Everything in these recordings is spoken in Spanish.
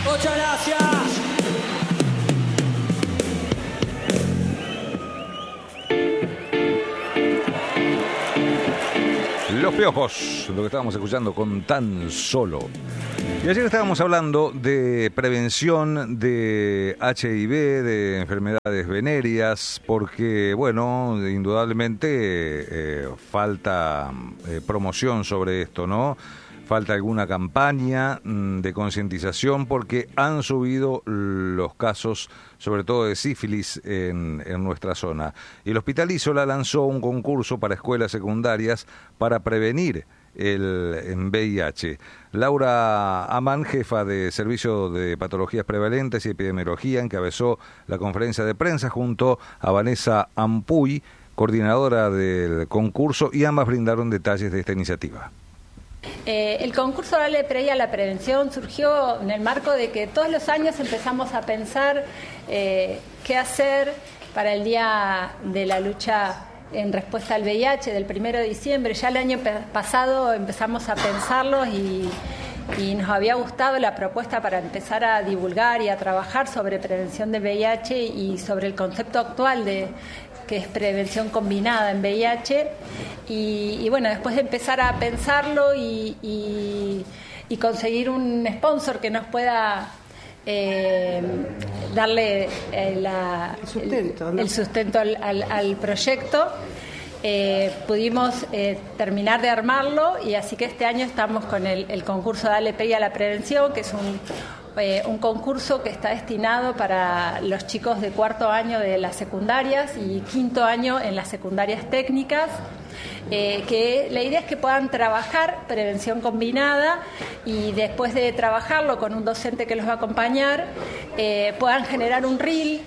Muchas gracias. Los Piojos, lo que estábamos escuchando con Tan Solo. Y ayer estábamos hablando de prevención de HIV, de enfermedades venéreas, porque, bueno, indudablemente falta promoción sobre esto, ¿no? Falta alguna campaña de concientización porque han subido los casos, sobre todo de sífilis, en nuestra zona. Y el Hospital Isola lanzó un concurso para escuelas secundarias para prevenir el VIH. Laura Amán, jefa de Servicio de Patologías Prevalentes y Epidemiología, encabezó la conferencia de prensa junto a Vanessa Ampuy, coordinadora del concurso, y ambas brindaron detalles de esta iniciativa. El concurso Dale Previa a la Prevención surgió en el marco de que todos los años empezamos a pensar qué hacer para el Día de la Lucha en respuesta al VIH del 1 de diciembre. Ya el año pasado empezamos a pensarlo y nos había gustado la propuesta para empezar a divulgar y a trabajar sobre prevención del VIH y sobre el concepto actual que es prevención combinada en VIH y bueno, después de empezar a pensarlo y conseguir un sponsor que nos pueda darle el sustento al proyecto, pudimos terminar de armarlo y así que este año estamos con el concurso Dale Play a la Prevención, que es un concurso que está destinado para los chicos de cuarto año de las secundarias y quinto año en las secundarias técnicas, que la idea es que puedan trabajar prevención combinada y después de trabajarlo con un docente que los va a acompañar, puedan generar un reel,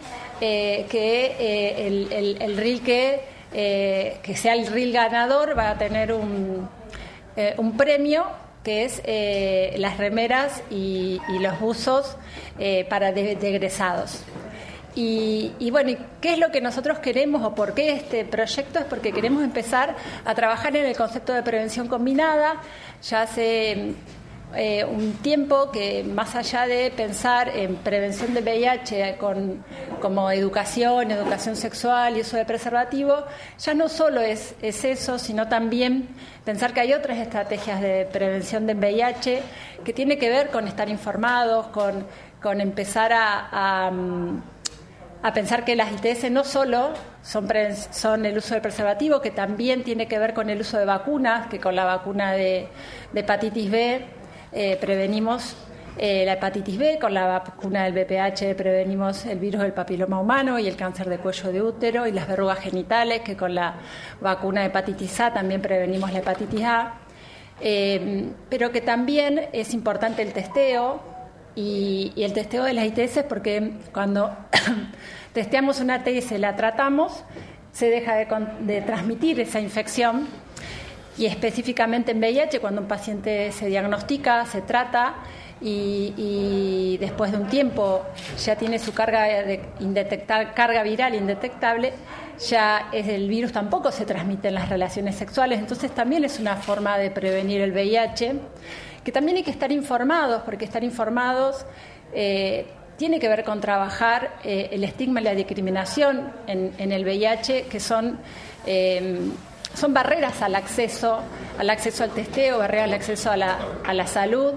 el reel que sea el reel ganador va a tener un premio, que es las remeras y los buzos para de egresados. Y bueno, ¿qué es lo que nosotros queremos o por qué este proyecto? Es porque queremos empezar a trabajar en el concepto de prevención combinada. Ya hace un tiempo que más allá de pensar en prevención de VIH como educación sexual y uso de preservativo, ya no solo es eso, sino también pensar que hay otras estrategias de prevención de VIH que tiene que ver con estar informados, con empezar a pensar que las ITS no solo son el uso del preservativo, que también tiene que ver con el uso de vacunas, que con la vacuna de hepatitis B prevenimos la hepatitis B, con la vacuna del VPH prevenimos el virus del papiloma humano y el cáncer de cuello de útero y las verrugas genitales, que con la vacuna de hepatitis A también prevenimos la hepatitis A, pero que también es importante el testeo y el testeo de las ITS, porque cuando testeamos una ITS y la tratamos, se deja de transmitir esa infección. Y específicamente en VIH, cuando un paciente se diagnostica, se trata y después de un tiempo ya tiene su carga viral indetectable, ya el virus tampoco se transmite en las relaciones sexuales. Entonces también es una forma de prevenir el VIH, que también hay que estar informados, porque estar informados tiene que ver con trabajar el estigma y la discriminación en el VIH, que son barreras al acceso al testeo, barreras al acceso a la salud,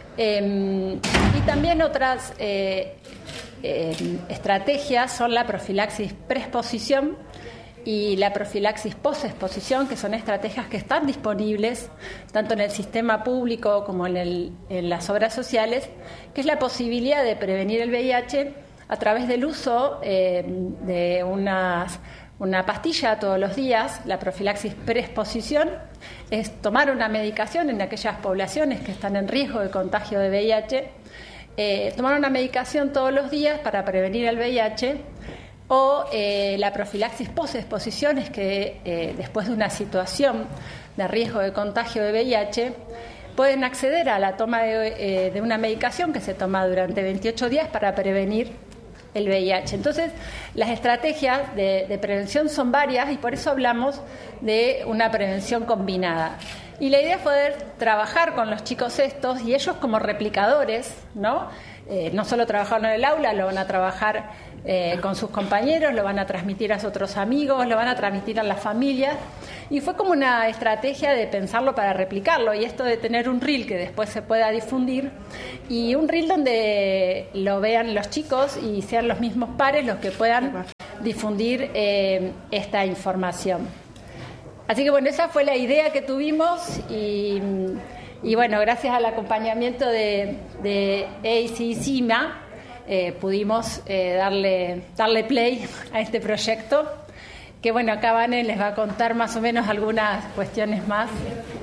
y también otras estrategias son la profilaxis preexposición y la profilaxis posexposición, que son estrategias que están disponibles tanto en el sistema público como en las obras sociales, que es la posibilidad de prevenir el VIH a través del uso de una pastilla todos los días. La profilaxis preexposición es tomar una medicación en aquellas poblaciones que están en riesgo de contagio de VIH, tomar una medicación todos los días para prevenir el VIH, o la profilaxis posexposición es que después de una situación de riesgo de contagio de VIH pueden acceder a la toma de una medicación que se toma durante 28 días para prevenir el VIH. Entonces, las estrategias de prevención son varias y por eso hablamos de una prevención combinada. Y la idea es poder trabajar con los chicos estos y ellos como replicadores, ¿no? No solo trabajarlo en el aula, lo van a trabajar con sus compañeros, lo van a transmitir a sus otros amigos, lo van a transmitir a las familias. Y fue como una estrategia de pensarlo para replicarlo, y esto de tener un reel que después se pueda difundir, y un reel donde lo vean los chicos y sean los mismos pares los que puedan difundir esta información. Así que bueno, esa fue la idea que tuvimos y bueno, gracias al acompañamiento de ACE y CIMA pudimos darle play a este proyecto, que bueno, acá Vane les va a contar más o menos algunas cuestiones más.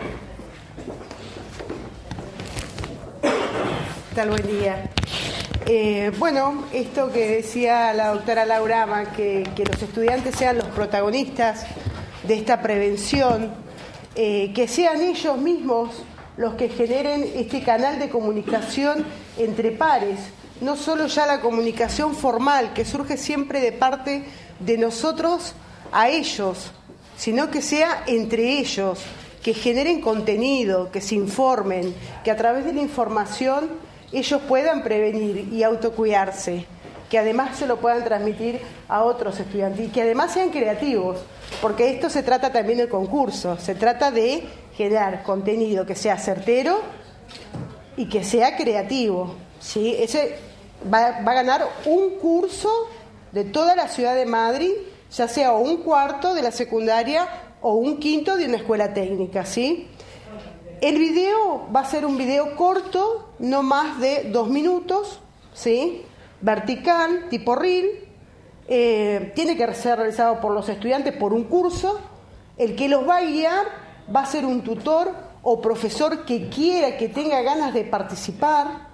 ¿Qué tal? Buen día. Bueno, esto que decía la doctora Laura Ama, que los estudiantes sean los protagonistas de esta prevención, que sean ellos mismos los que generen este canal de comunicación entre pares, no solo ya la comunicación formal que surge siempre de parte de nosotros a ellos, sino que sea entre ellos, que generen contenido, que se informen, que a través de la información ellos puedan prevenir y autocuidarse, que además se lo puedan transmitir a otros estudiantes y que además sean creativos, porque esto se trata también del concurso, se trata de generar contenido que sea certero y que sea creativo, ¿sí? Ese va a ganar un curso de toda la ciudad de Madrid, ya sea un cuarto de la secundaria o un quinto de una escuela técnica, ¿sí? El video va a ser un video corto, no más de 2 minutos, ¿sí? Vertical, tipo reel. Tiene que ser realizado por los estudiantes por un curso. El que los va a guiar va a ser un tutor o profesor que quiera, que tenga ganas de participar.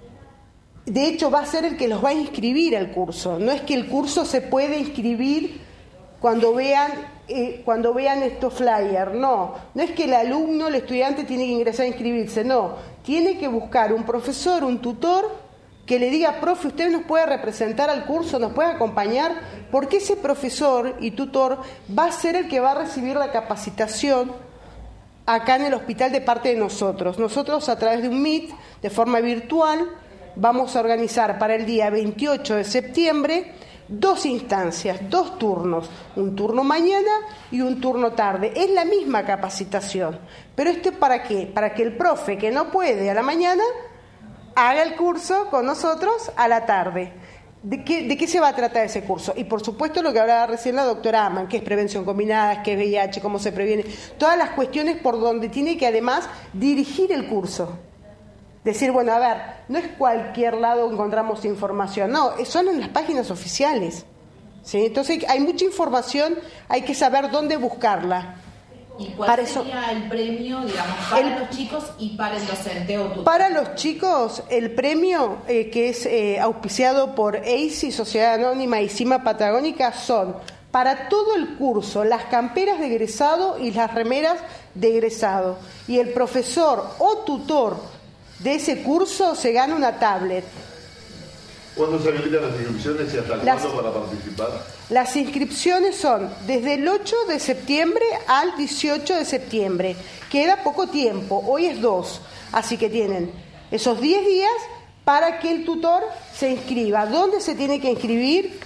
De hecho, va a ser el que los va a inscribir al curso. No es que el curso se puede inscribir cuando vean estos flyers, no es que el alumno, el estudiante tiene que ingresar a inscribirse, no, tiene que buscar un profesor, un tutor que le diga: profe, usted nos puede representar al curso, nos puede acompañar, porque ese profesor y tutor va a ser el que va a recibir la capacitación acá en el hospital de parte de nosotros. Nosotros, a través de un Meet, de forma virtual, vamos a organizar para el día 28 de septiembre 2 instancias, 2 turnos, un turno mañana y un turno tarde. Es la misma capacitación, pero ¿esto para qué? Para que el profe que no puede a la mañana haga el curso con nosotros a la tarde. ¿De qué se va a tratar ese curso? Y por supuesto lo que hablaba recién la doctora Aman, que es prevención combinada, que es VIH, cómo se previene, todas las cuestiones por donde tiene que además dirigir el curso. Decir, bueno, a ver, no es cualquier lado encontramos información, no, son en las páginas oficiales, ¿sí? Entonces hay mucha información, hay que saber dónde buscarla. ¿Y cuál sería el premio, digamos, para los chicos y para el docente o tutor? Para los chicos, el premio que es auspiciado por ACE, Sociedad Anónima y CIMA Patagónica, son para todo el curso las camperas de egresado y las remeras de egresado. Y el profesor o tutor de ese curso se gana una tablet. ¿Cuándo se habilitan las inscripciones y hasta cuándo para participar? Las inscripciones son desde el 8 de septiembre al 18 de septiembre. Queda poco tiempo, hoy es 2, así que tienen esos 10 días para que el tutor se inscriba. ¿Dónde se tiene que inscribir?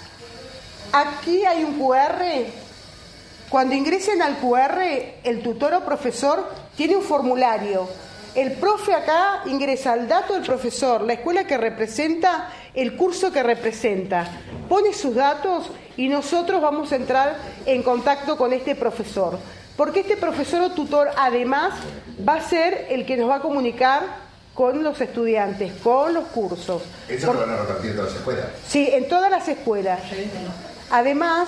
Aquí hay un QR. Cuando ingresen al QR, el tutor o profesor tiene un formulario. El profe acá ingresa el dato del profesor, la escuela que representa, el curso que representa, pone sus datos y nosotros vamos a entrar en contacto con este profesor, porque este profesor o tutor además va a ser el que nos va a comunicar con los estudiantes, con los cursos. ¿Eso lo van a repartir en todas las escuelas? Sí, en todas las escuelas. Además,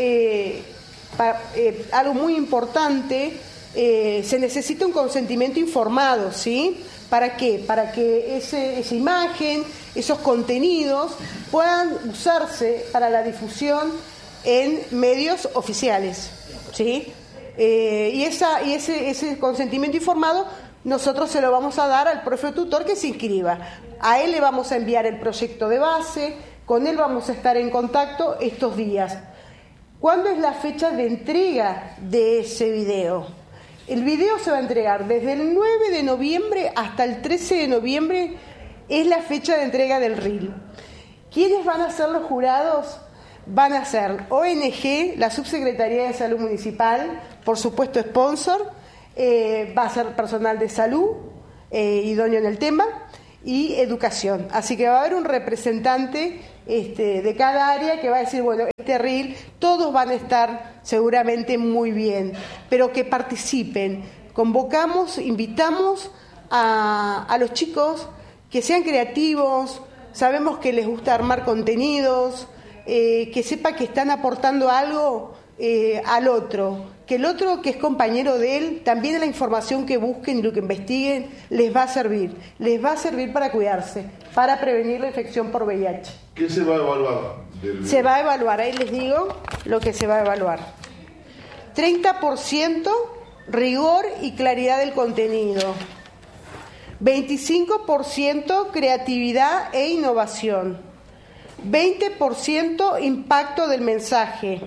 algo muy importante, se necesita un consentimiento informado, ¿sí? ¿Para qué? Para que esa imagen, esos contenidos puedan usarse para la difusión en medios oficiales, ¿sí? Y ese consentimiento informado nosotros se lo vamos a dar al profe tutor que se inscriba. A él le vamos a enviar el proyecto de base, con él vamos a estar en contacto estos días. ¿Cuándo es la fecha de entrega de ese video? El video se va a entregar desde el 9 de noviembre hasta el 13 de noviembre, es la fecha de entrega del reel. ¿Quiénes van a ser los jurados? Van a ser ONG, la Subsecretaría de Salud Municipal, por supuesto sponsor, va a ser personal de salud, idóneo en el tema, y educación. Así que va a haber un representante de cada área que va a decir, bueno, este reel, todos van a estar seguramente muy bien, pero que participen. Convocamos, invitamos a los chicos que sean creativos, sabemos que les gusta armar contenidos, que sepa que están aportando algo al otro, que el otro que es compañero de él, también la información que busquen y lo que investiguen les va a servir para cuidarse, para prevenir la infección por VIH. ¿Qué se va a evaluar? Se va a evaluar, ahí les digo lo que se va a evaluar. 30% rigor y claridad del contenido, 25% creatividad e innovación, 20% impacto del mensaje,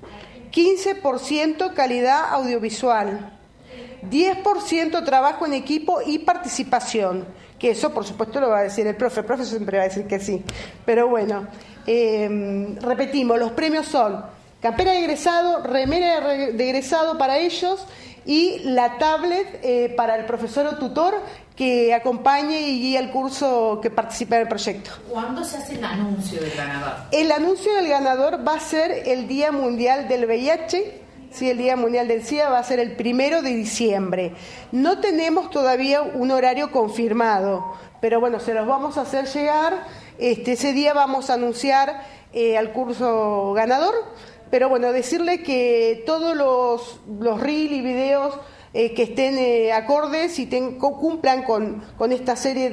15% calidad audiovisual, 10% trabajo en equipo y participación, que eso por supuesto lo va a decir el profe siempre va a decir que sí, pero bueno, repetimos, los premios son campera de egresado, remera de egresado para ellos y la tablet para el profesor o tutor que acompañe y guíe el curso que participa en el proyecto. ¿Cuándo se hace el anuncio del ganador? El anuncio del ganador va a ser el Día Mundial del VIH, sí, el Día Mundial del SIDA va a ser el 1 de diciembre. No tenemos todavía un horario confirmado, pero bueno, se los vamos a hacer llegar. Ese día vamos a anunciar al curso ganador, pero bueno, decirle que todos los reel y videos que estén acordes y cumplan con esta serie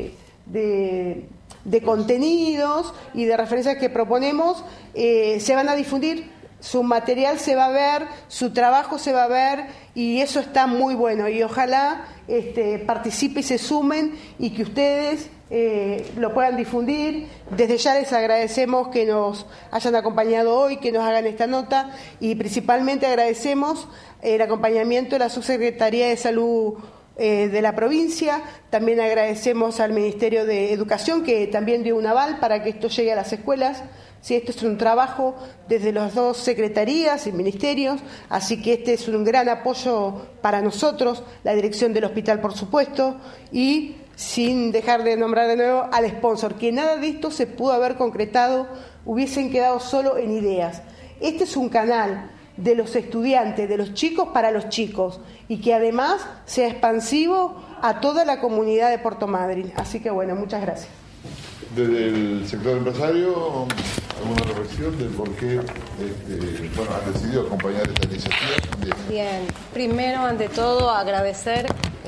de contenidos y de referencias que proponemos, se van a difundir, su material se va a ver, su trabajo se va a ver y eso está muy bueno y ojalá participen y se sumen y que ustedes lo puedan difundir. Desde ya les agradecemos que nos hayan acompañado hoy, que nos hagan esta nota y principalmente agradecemos el acompañamiento de la Subsecretaría de Salud de la provincia. También agradecemos al Ministerio de Educación que también dio un aval para que esto llegue a las escuelas. Sí, esto es un trabajo desde las dos secretarías y ministerios, así que este es un gran apoyo para nosotros, la dirección del hospital por supuesto, y sin dejar de nombrar de nuevo al sponsor, que nada de esto se pudo haber concretado, hubiesen quedado solo en ideas. Este es un canal de los estudiantes, de los chicos para los chicos, y que además sea expansivo a toda la comunidad de Puerto Madryn. Así que bueno, muchas gracias. Desde el sector empresario, ¿alguna reflexión del por qué han decidido acompañar esta iniciativa? Bien, primero, ante todo, agradecer,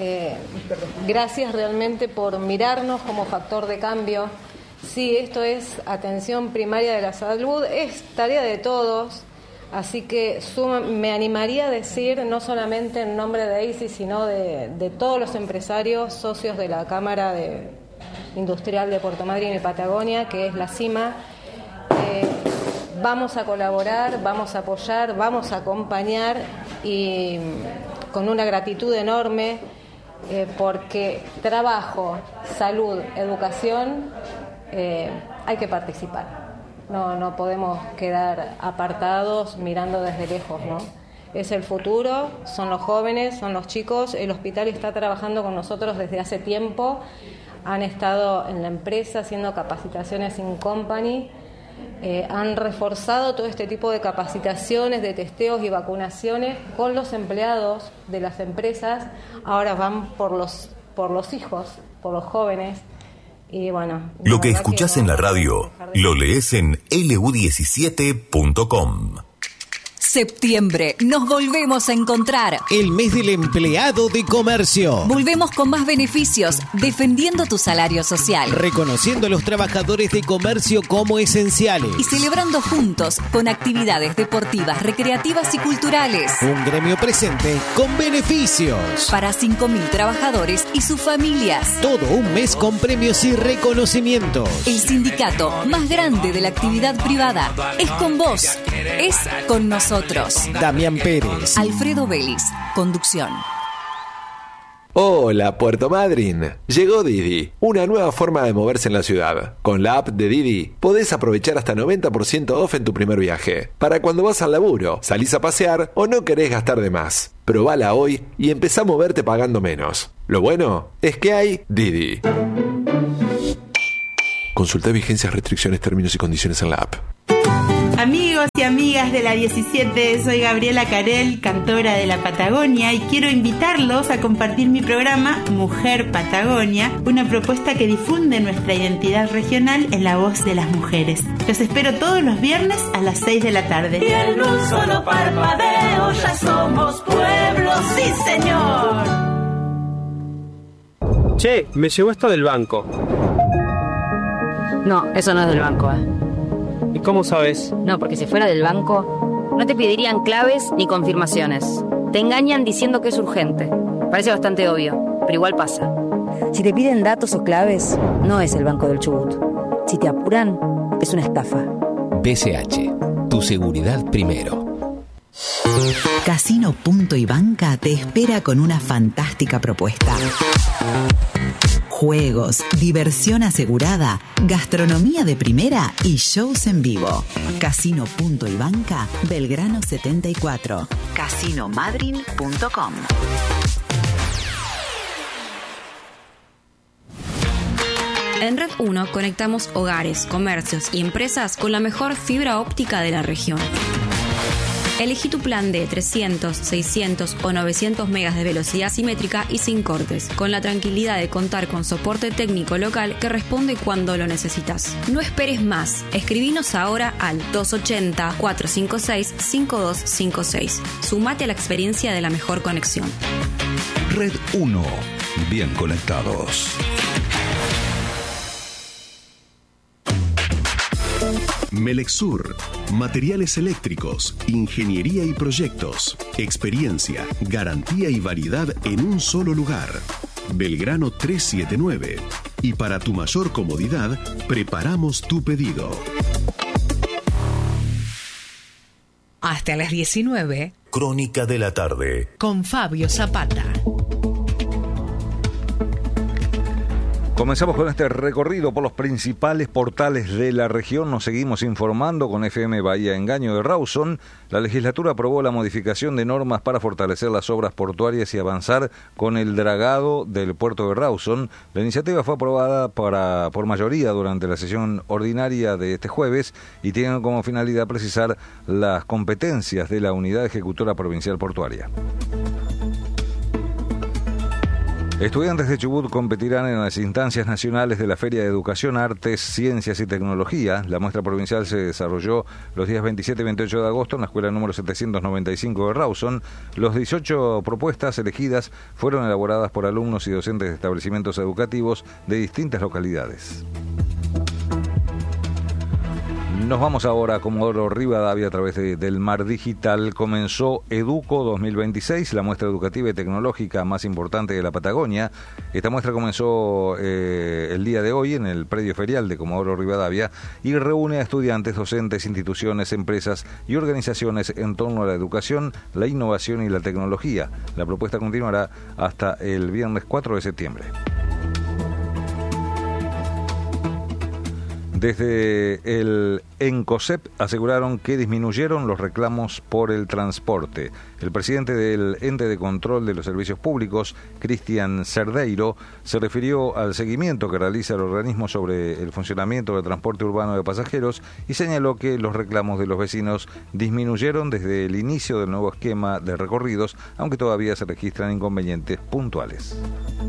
gracias realmente por mirarnos como factor de cambio. Sí, esto es atención primaria de la salud, es tarea de todos, así que me animaría a decir, no solamente en nombre de ACI, sino de todos los empresarios, socios de la Cámara Industrial de Puerto Madryn y Patagonia, que es la CIMA, vamos a colaborar, vamos a apoyar, vamos a acompañar y con una gratitud enorme porque trabajo, salud, educación, hay que participar. No podemos quedar apartados mirando desde lejos, ¿no? Es el futuro, son los jóvenes, son los chicos. El hospital está trabajando con nosotros desde hace tiempo. Han estado en la empresa haciendo capacitaciones in company, han reforzado todo este tipo de capacitaciones, de testeos y vacunaciones con los empleados de las empresas. Ahora van por los hijos, por los jóvenes. Y bueno, lo que escuchás en la radio, lo lees en lu17.com. Septiembre, nos volvemos a encontrar. El mes del empleado de comercio. Volvemos con más beneficios, defendiendo tu salario social. Reconociendo a los trabajadores de comercio como esenciales. Y celebrando juntos con actividades deportivas, recreativas y culturales. Un gremio presente con beneficios. Para 5.000 trabajadores y sus familias. Todo un mes con premios y reconocimientos. El sindicato más grande de la actividad privada es con vos, es con nosotros. Damián Pérez, Alfredo Vélez, conducción. Hola, Puerto Madryn. Llegó Didi, una nueva forma de moverse en la ciudad. Con la app de Didi podés aprovechar hasta 90% off en tu primer viaje. Para cuando vas al laburo, salís a pasear o no querés gastar de más. Probala hoy y empezá a moverte pagando menos. Lo bueno es que hay Didi. Consulta vigencias, restricciones, términos y condiciones en la app. Amigos y amigas de la 17, soy Gabriela Carel, cantora de la Patagonia, y quiero invitarlos a compartir mi programa Mujer Patagonia, una propuesta que difunde nuestra identidad regional en la voz de las mujeres. Los espero todos los viernes a las 6 de la tarde. Y en un solo parpadeo ya somos pueblo, sí señor. Che, me llegó esto del banco. No, eso no es del banco, ¿Y cómo sabes? No, porque si fuera del banco, no te pedirían claves ni confirmaciones. Te engañan diciendo que es urgente. Parece bastante obvio, pero igual pasa. Si te piden datos o claves, no es el Banco del Chubut. Si te apuran, es una estafa. BCH, tu seguridad primero. Casino Punto y Banca te espera con una fantástica propuesta. Juegos, diversión asegurada, gastronomía de primera y shows en vivo. Casino Punto y Banca, Belgrano 74. Casinomadryn.com. En Red 1 conectamos hogares, comercios y empresas con la mejor fibra óptica de la región. Elegí tu plan de 300, 600 o 900 megas de velocidad simétrica y sin cortes, con la tranquilidad de contar con soporte técnico local que responde cuando lo necesitas. No esperes más. Escribinos ahora al 280-456-5256. Sumate a la experiencia de la mejor conexión. Red 1. Bien conectados. Melexur, materiales eléctricos, ingeniería y proyectos, experiencia, garantía y variedad en un solo lugar. Belgrano 379. Y para tu mayor comodidad, preparamos tu pedido. Hasta las 19. Crónica de la tarde. Con Fabio Zapata. Comenzamos con este recorrido por los principales portales de la región. Nos seguimos informando con FM Bahía Engaño de Rawson. La legislatura aprobó la modificación de normas para fortalecer las obras portuarias y avanzar con el dragado del puerto de Rawson. La iniciativa fue aprobada por mayoría durante la sesión ordinaria de este jueves y tiene como finalidad precisar las competencias de la Unidad Ejecutora Provincial Portuaria. Estudiantes de Chubut competirán en las instancias nacionales de la Feria de Educación, Artes, Ciencias y Tecnología. La muestra provincial se desarrolló los días 27 y 28 de agosto en la escuela número 795 de Rawson. Los 18 propuestas elegidas fueron elaboradas por alumnos y docentes de establecimientos educativos de distintas localidades. Nos vamos ahora a Comodoro Rivadavia a través del Mar Digital. Comenzó Educo 2026, la muestra educativa y tecnológica más importante de la Patagonia. Esta muestra comenzó el día de hoy en el predio ferial de Comodoro Rivadavia y reúne a estudiantes, docentes, instituciones, empresas y organizaciones en torno a la educación, la innovación y la tecnología. La propuesta continuará hasta el viernes 4 de septiembre. Desde el ENCOSEP aseguraron que disminuyeron los reclamos por el transporte. El presidente del Ente de Control de los Servicios Públicos, Cristian Cerdeiro, se refirió al seguimiento que realiza el organismo sobre el funcionamiento del transporte urbano de pasajeros y señaló que los reclamos de los vecinos disminuyeron desde el inicio del nuevo esquema de recorridos, aunque todavía se registran inconvenientes puntuales.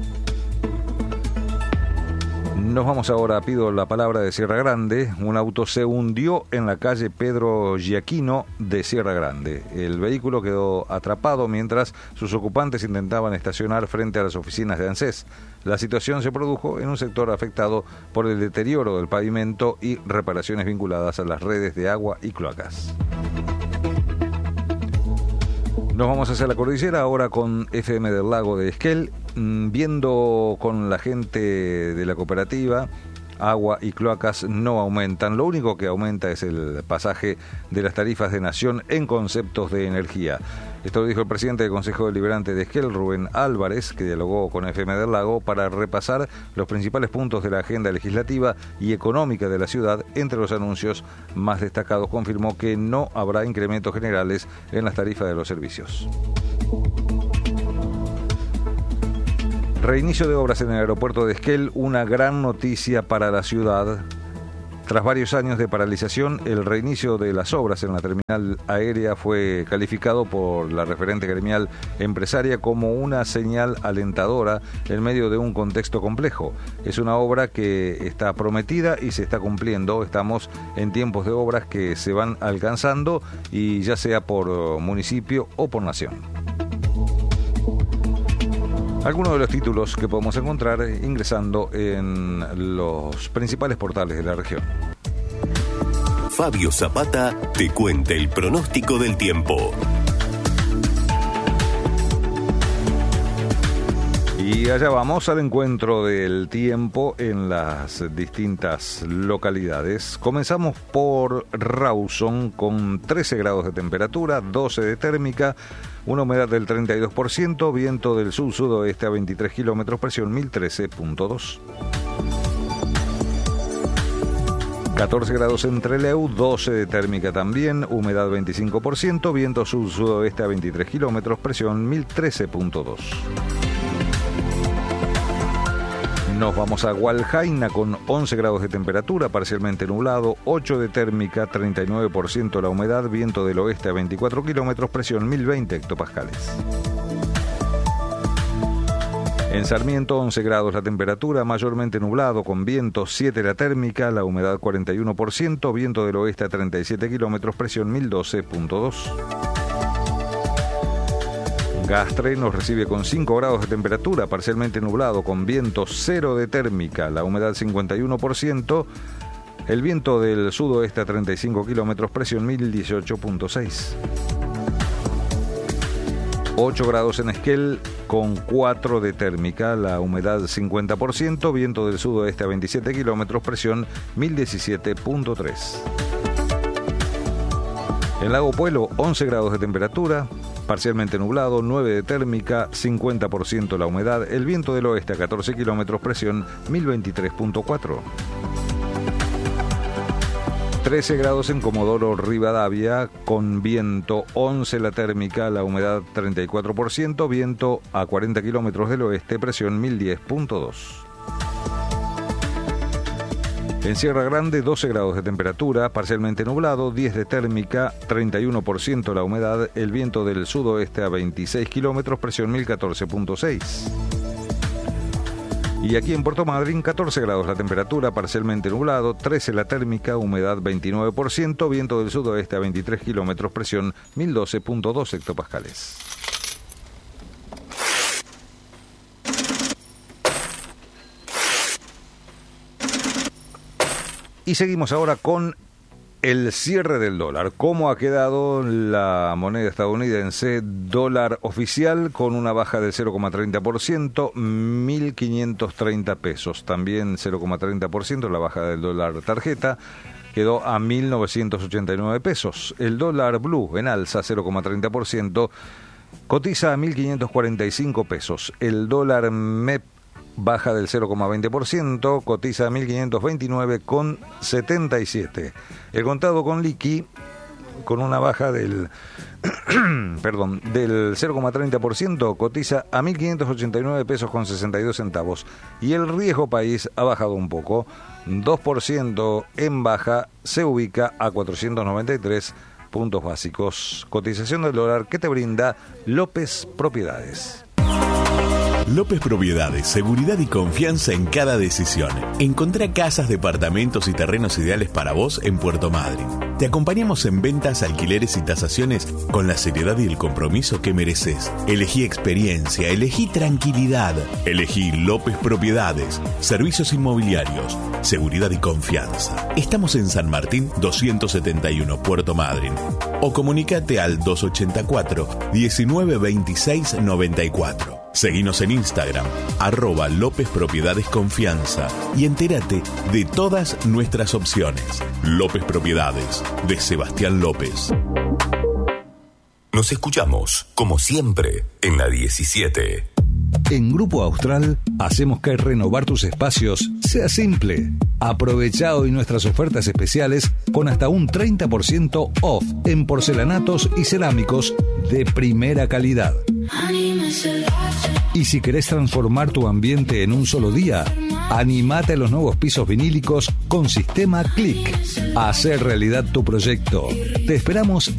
Nos vamos ahora, pido la palabra de Sierra Grande. Un auto se hundió en la calle Pedro Giaquino de Sierra Grande. El vehículo quedó atrapado mientras sus ocupantes intentaban estacionar frente a las oficinas de ANSES. La situación se produjo en un sector afectado por el deterioro del pavimento y reparaciones vinculadas a las redes de agua y cloacas. Nos vamos hacia la cordillera ahora con FM del Lago de Esquel, viendo con la gente de la cooperativa agua y cloacas no aumentan. Lo único que aumenta es el pasaje de las tarifas de Nación en conceptos de energía. Esto lo dijo el presidente del Consejo Deliberante de Esquel, Rubén Álvarez, que dialogó con FM del Lago para repasar los principales puntos de la agenda legislativa y económica de la ciudad. Entre los anuncios más destacados, confirmó que no habrá incrementos generales en las tarifas de los servicios. Reinicio de obras en el aeropuerto de Esquel, una gran noticia para la ciudad. Tras varios años de paralización, el reinicio de las obras en la terminal aérea fue calificado por la referente gremial empresaria como una señal alentadora en medio de un contexto complejo. Es una obra que está prometida y se está cumpliendo. Estamos en tiempos de obras que se van alcanzando, y ya sea por municipio o por nación. Algunos de los títulos que podemos encontrar ingresando en los principales portales de la región. Fabio Zapata te cuenta el pronóstico del tiempo. Y allá vamos al encuentro del tiempo en las distintas localidades. Comenzamos por Rawson con 13 grados de temperatura, 12 de térmica, una humedad del 32%, viento del sur-sudoeste a 23 kilómetros, presión 1013.2. 14 grados en Trelew, 12 de térmica también, humedad 25%, viento sur-sudoeste a 23 kilómetros, presión 1013.2. Nos vamos a Hualjaina con 11 grados de temperatura, parcialmente nublado, 8 de térmica, 39% la humedad, viento del oeste a 24 kilómetros, presión 1020 hectopascales. En Sarmiento, 11 grados la temperatura, mayormente nublado, con viento 7 la térmica, la humedad 41%, viento del oeste a 37 kilómetros, presión 1012.2. Gastre nos recibe con 5 grados de temperatura, parcialmente nublado, con viento 0 de térmica, la humedad 51%, el viento del sudoeste a 35 kilómetros, presión 1018.6. 8 grados en Esquel con 4 de térmica, la humedad 50%, viento del sudoeste a 27 kilómetros, presión 1017.3. En Lago Puelo, 11 grados de temperatura, parcialmente nublado, 9 de térmica, 50% la humedad, el viento del oeste a 14 kilómetros, presión 1023.4. 13 grados en Comodoro Rivadavia, con viento 11 la térmica, la humedad 34%, viento a 40 kilómetros del oeste, presión 1010.2. En Sierra Grande, 12 grados de temperatura, parcialmente nublado, 10 de térmica, 31% la humedad, el viento del sudoeste a 26 kilómetros, presión 1014.6. Y aquí en Puerto Madryn, 14 grados la temperatura, parcialmente nublado, 13 la térmica, humedad 29%, viento del sudoeste a 23 kilómetros, presión 1012.2 hectopascales. Y seguimos ahora con el cierre del dólar. ¿Cómo ha quedado la moneda estadounidense? Dólar oficial con una baja del 0,30%, 1.530 pesos. También 0,30% la baja del dólar tarjeta, quedó a 1.989 pesos. El dólar blue en alza 0,30%, cotiza a 1.545 pesos. El dólar MEP baja del 0,20%, cotiza a 1.529,77. El contado con liqui, con una baja del del 0,30%, cotiza a 1.589 pesos con 62 centavos. Y el riesgo país ha bajado un poco, 2% en baja, se ubica a 493 puntos básicos. Cotización del dólar que te brinda López Propiedades. López Propiedades, seguridad y confianza en cada decisión. Encontrá casas, departamentos y terrenos ideales para vos en Puerto Madryn. Te acompañamos en ventas, alquileres y tasaciones con la seriedad y el compromiso que mereces. Elegí experiencia, elegí tranquilidad, elegí López Propiedades, servicios inmobiliarios, seguridad y confianza. Estamos en San Martín 271, Puerto Madryn. O comunicate al 284 1926 94. Seguinos en Instagram, @López Propiedades Confianza, y entérate de todas nuestras opciones. López Propiedades, de Sebastián López. Nos escuchamos, como siempre, en la 17. En Grupo Austral hacemos que renovar tus espacios sea simple. Aprovechá hoy nuestras ofertas especiales con hasta un 30% off en porcelanatos y cerámicos de primera calidad. Y si querés transformar tu ambiente en un solo día, animate a los nuevos pisos vinílicos con sistema Click. Hacer realidad tu proyecto. Te esperamos